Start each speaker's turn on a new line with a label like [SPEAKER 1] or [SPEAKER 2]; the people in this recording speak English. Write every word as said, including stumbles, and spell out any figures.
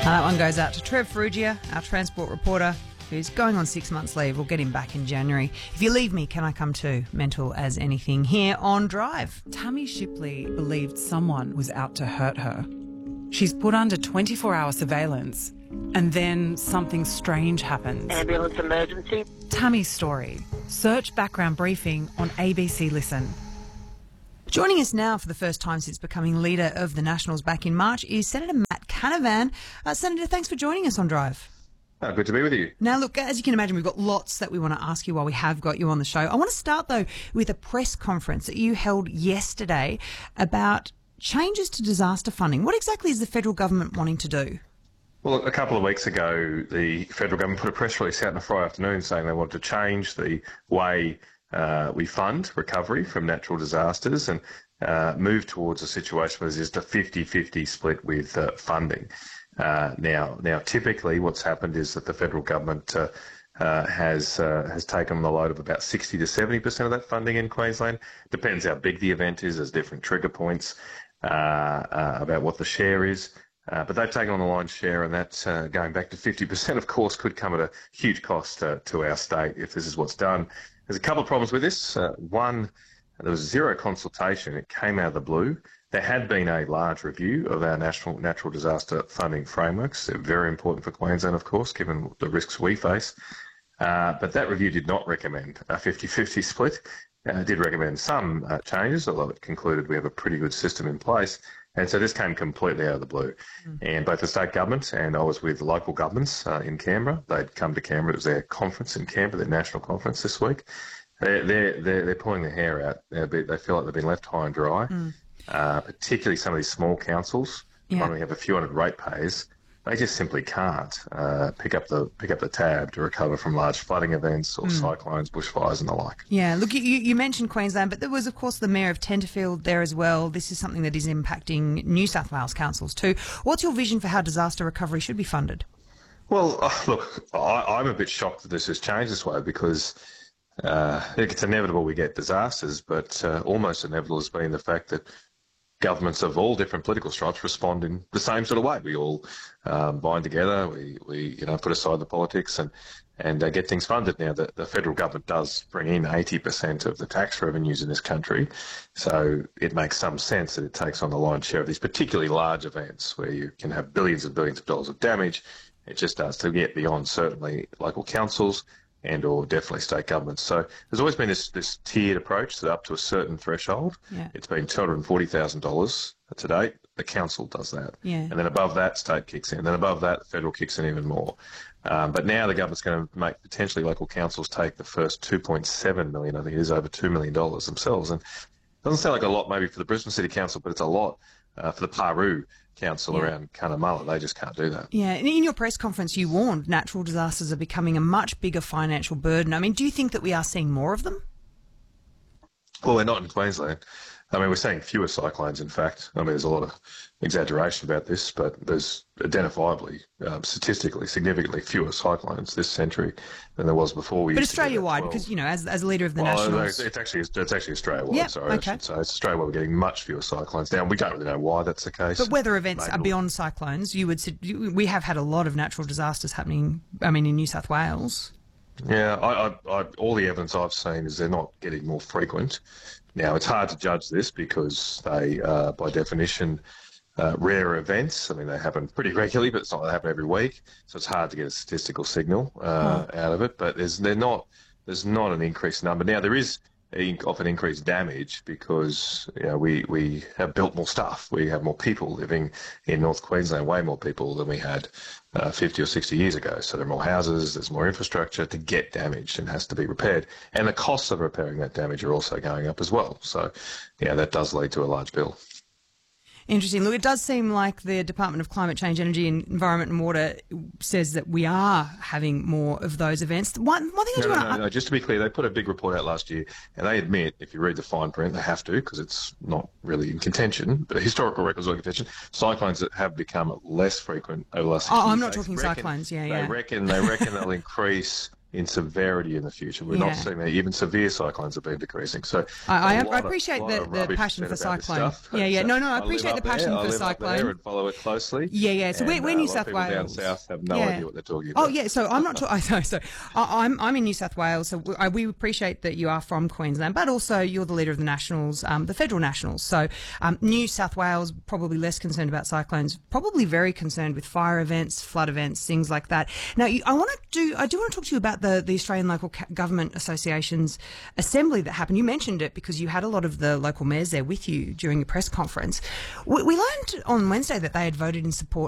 [SPEAKER 1] Uh, that one goes out to Trev Ferrugia, our transport reporter, who's going on six months leave. We'll get him back in January. If you leave me, can I come too? Mental as anything here on Drive.
[SPEAKER 2] Tammy Shipley believed someone was out to hurt her. She's put under twenty-four hour surveillance, and then something strange happens.
[SPEAKER 3] Ambulance emergency.
[SPEAKER 2] Tammy's story. Search background briefing on A B C Listen.
[SPEAKER 1] Joining us now for the first time since becoming leader of the Nationals back in March is Senator Matt Canavan. Uh, Senator, thanks for joining us on Drive.
[SPEAKER 4] Oh, good to be with you.
[SPEAKER 1] Now, look, as you can imagine, we've got lots that we want to ask you while we have got you on the show. I want to start, though, with a press conference that you held yesterday about changes to disaster funding. What exactly is the federal government wanting to do?
[SPEAKER 4] Well, a couple of weeks ago, the federal government put a press release out on a Friday afternoon saying they wanted to change the way uh, we fund recovery from natural disasters and uh, move towards a situation where there's just a fifty-fifty split with uh, funding. Uh, now, now, typically, what's happened is that the federal government uh, uh, has uh, has taken on the load of about sixty to seventy percent of that funding in Queensland. Depends how big the event is. There's different trigger points uh, uh, about what the share is. Uh, but they've taken on the lion's share, and that, uh, going back to fifty percent, of course, could come at a huge cost uh, to our state if this is what's done. There's a couple of problems with this. Uh, one, there was zero consultation. It came out of the blue. There had been a large review of our national natural disaster funding frameworks. They're very important for Queensland, of course, given the risks we face. Uh, but that review did not recommend a fifty-fifty split. Uh, it did recommend some uh, changes, although it concluded we have a pretty good system in place. And so this came completely out of the blue. Mm. And both the state government and I was with local governments uh, in Canberra. They'd come to Canberra. It was their conference in Canberra, their national conference this week. They're, they're, they're, they're pulling their hair out. They're, they feel like they've been left high and dry, mm. uh, particularly some of these small councils. Yeah. When we have a few hundred ratepayers, they just simply can't uh, pick up the pick up the tab to recover from large flooding events or mm. cyclones, bushfires and the like.
[SPEAKER 1] Yeah, look, you, you mentioned Queensland, but there was, of course, the Mayor of Tenterfield there as well. This is something that is impacting New South Wales councils too. What's your vision for how disaster recovery should be funded?
[SPEAKER 4] Well, uh, look, I, I'm a bit shocked that this has changed this way because uh, it's inevitable we get disasters, but uh, almost inevitable has been the fact that governments of all different political stripes respond in the same sort of way. We all um, bind together. We, we, you know, put aside the politics and and uh, get things funded. Now, the, the federal government does bring in eighty percent of the tax revenues in this country, so it makes some sense that it takes on the lion's share of these particularly large events where you can have billions and billions of dollars of damage. It just starts to get beyond certainly local councils and or definitely state governments. So there's always been this, this tiered approach that up to a certain threshold. Yeah. It's been two hundred forty thousand dollars to date. The council does that. Yeah. And then above that, state kicks in. And then above that, the federal kicks in even more. Um, but now the government's going to make potentially local councils take the first two point seven million dollars, I think it is over two million dollars themselves. And it doesn't sound like a lot maybe for the Brisbane City Council, but it's a lot uh, for the Paru Council yeah. around Cunnamulla. They just can't do that.
[SPEAKER 1] Yeah, and in your press conference you warned natural disasters are becoming a much bigger financial burden. I mean, do you think that we are seeing more of them?
[SPEAKER 4] Well, we're not in Queensland. I mean, we're seeing fewer cyclones, in fact. I mean, there's a lot of exaggeration about this, but there's identifiably, um, statistically, significantly fewer cyclones this century than there was before. We
[SPEAKER 1] but Australia-wide, because, you know, as as leader of the
[SPEAKER 4] well,
[SPEAKER 1] Nationals...
[SPEAKER 4] It's actually, it's actually Australia-wide,
[SPEAKER 1] yep,
[SPEAKER 4] sorry,
[SPEAKER 1] okay.
[SPEAKER 4] I should say. It's Australia-wide, we're getting much fewer cyclones now. We don't really know why that's the case.
[SPEAKER 1] But weather events Maybe are beyond cyclones. You would We have had a lot of natural disasters happening, I mean, in New South Wales.
[SPEAKER 4] Yeah, I, I, I, all the evidence I've seen is they're not getting more frequent. Now, it's hard to judge this because they, uh, by definition, uh, rare events. I mean, they happen pretty regularly, but it's not they happen every week. So it's hard to get a statistical signal uh, oh. out of it. But there's they're not there's not an increased number. Now, there is often increased damage because you know, we, we have built more stuff. We have more people living in North Queensland, way more people than we had uh, fifty or sixty years ago. So there are more houses, there's more infrastructure to get damaged and has to be repaired. And the costs of repairing that damage are also going up as well. So, yeah, that does lead to a large bill.
[SPEAKER 1] Interesting. Look, it does seem like the Department of Climate Change, Energy and Environment and Water says that we are having more of those events. One, one thing I
[SPEAKER 4] no,
[SPEAKER 1] do
[SPEAKER 4] no,
[SPEAKER 1] want
[SPEAKER 4] no,
[SPEAKER 1] to...
[SPEAKER 4] no, just to be clear, they put a big report out last year and they admit, if you read the fine print, they have to because it's not really in contention, but historical records are in contention. Cyclones that have become less frequent over the last six
[SPEAKER 1] oh,
[SPEAKER 4] years.
[SPEAKER 1] I'm not talking
[SPEAKER 4] reckon,
[SPEAKER 1] cyclones, yeah,
[SPEAKER 4] they
[SPEAKER 1] yeah.
[SPEAKER 4] Reckon, they reckon they'll increase in severity in the future. We're
[SPEAKER 1] Yeah.
[SPEAKER 4] not seeing that. Even severe cyclones have been decreasing. So
[SPEAKER 1] I, I,
[SPEAKER 4] a lot
[SPEAKER 1] I
[SPEAKER 4] of-
[SPEAKER 1] appreciate
[SPEAKER 4] lot
[SPEAKER 1] the,
[SPEAKER 4] of
[SPEAKER 1] the
[SPEAKER 4] rubbish
[SPEAKER 1] passion
[SPEAKER 4] said
[SPEAKER 1] for
[SPEAKER 4] about this
[SPEAKER 1] cyclone.
[SPEAKER 4] stuff.
[SPEAKER 1] Yeah, yeah.
[SPEAKER 4] So
[SPEAKER 1] No, no, I
[SPEAKER 4] live
[SPEAKER 1] appreciate
[SPEAKER 4] up
[SPEAKER 1] the
[SPEAKER 4] there,
[SPEAKER 1] passion
[SPEAKER 4] I
[SPEAKER 1] for
[SPEAKER 4] live up there
[SPEAKER 1] cyclone.
[SPEAKER 4] and follow it closely.
[SPEAKER 1] Yeah, yeah. So we're,
[SPEAKER 4] And,
[SPEAKER 1] we're
[SPEAKER 4] uh,
[SPEAKER 1] New
[SPEAKER 4] a lot of
[SPEAKER 1] South
[SPEAKER 4] people down
[SPEAKER 1] Wales.
[SPEAKER 4] south have no
[SPEAKER 1] Yeah.
[SPEAKER 4] idea what they're talking about.
[SPEAKER 1] Oh yeah, so I'm not. Ta- so, so I- I'm I'm in New South Wales. So we, I, we appreciate that you are from Queensland, but also you're the leader of the Nationals, um, the federal Nationals. So um, New South Wales probably less concerned about cyclones, probably very concerned with fire events, flood events, things like that. Now you, I want to do. I do want to talk to you about the the Australian Local Ca- Government Association's assembly that happened. You mentioned it because you had a lot of the local mayors there with you during your press conference. We, we learned on Wednesday that they had voted in support